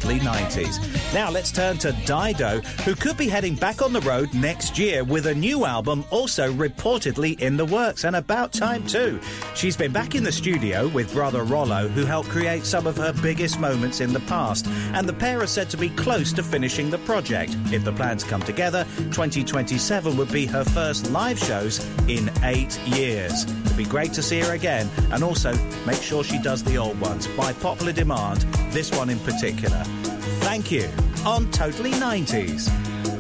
Totally 90s. Now let's turn to Dido, who could be heading back on the road next year with a new album also reportedly in the works, and about time too. She's been back in the studio with brother Rollo, who helped create some of her biggest moments in the past, and the pair are said to be close to finishing the project. If the plans come together, 2027 would be her first live shows in 8 years. It'd be great to see her again, and also make sure she does the old ones by popular demand, this one in particular. Thank you on Totally 90s.